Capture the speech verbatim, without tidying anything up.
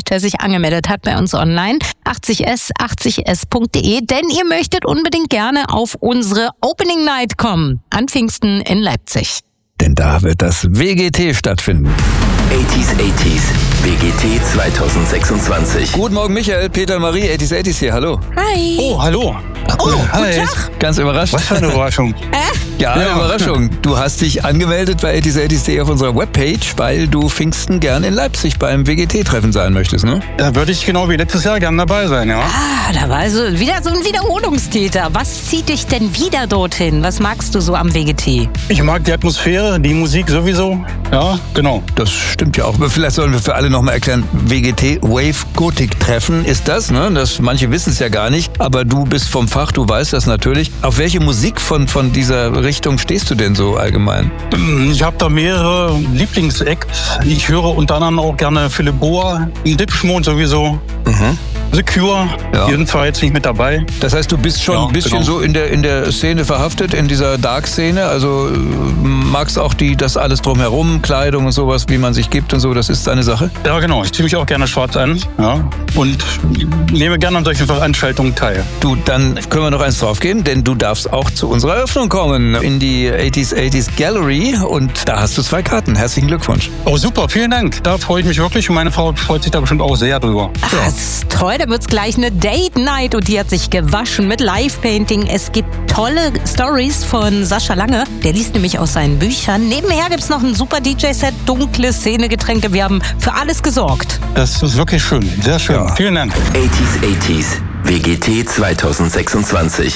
der sich angemeldet hat bei uns online. achtzig S, achtzig S Punkt de, denn ihr möchtet unbedingt gerne auf unsere Opening Night kommen. An Pfingsten in Leipzig. Denn da wird das W G T stattfinden. achtziger achtziger W G T zwanzig sechsundzwanzig. Guten Morgen, Michael, Peter, Marie, achtziger achtziger hier, hallo. Hi. Oh, hallo. Oh, Hi. guten Tag. Ganz überrascht. Was für eine Überraschung. Ja, eine Ja. Überraschung. Du hast dich angemeldet bei achtziger achtziger auf unserer Webpage, weil du Pfingsten gern in Leipzig beim W G T-Treffen sein möchtest, ne? Da würde ich genau wie letztes Jahr gerne dabei sein, ja. Ah, da war also wieder so ein Wiederholungstäter. Was zieht dich denn wieder dorthin? Was magst du so am W G T? Ich mag die Atmosphäre, die Musik sowieso. Ja, genau. Das stimmt ja auch. Aber vielleicht sollen wir für alle nochmal erklären, W G T, Wave Gothic Treffen ist das, ne? Das, manche wissen es ja gar nicht, aber du bist vom Fach, du weißt das natürlich. Auf welche Musik von, von dieser Richtung stehst du denn so allgemein? Ich habe da mehrere Lieblingsacts. Ich höre unter anderem auch gerne Philipp Boa, Dipschmond sowieso. Mhm. The Cure, Ja. die sind zwar jetzt nicht mit dabei. Das heißt, du bist schon Ja, ein bisschen genau. so in der, in der Szene verhaftet, in dieser Dark-Szene. Also äh, magst auch die, das alles drumherum, Kleidung und sowas, wie man sich gibt und so, das ist deine Sache? Ja, genau. Ich ziehe mich auch gerne schwarz an. Ja. Und nehme gerne an solchen Veranstaltungen teil. Du, dann können wir noch eins draufgehen, denn du darfst auch zu unserer Eröffnung kommen in die achtziger achtziger Gallery und da hast du zwei Karten. Herzlichen Glückwunsch. Oh, super. Vielen Dank. Da freue ich mich wirklich und meine Frau freut sich da bestimmt auch sehr drüber. Ach, das ist toll, da wird's gleich eine Date Night und die hat sich gewaschen mit Live-Painting. Es gibt tolle Stories von Sascha Lange, der liest nämlich aus seinen Büchern. Nebenher gibt's noch ein super D J-Set, dunkle Szenegetränke. Wir haben für alles gesorgt. Das ist wirklich schön. Sehr schön. Ja. Vielen Dank. achtziger achtziger W G T zwanzig sechsundzwanzig.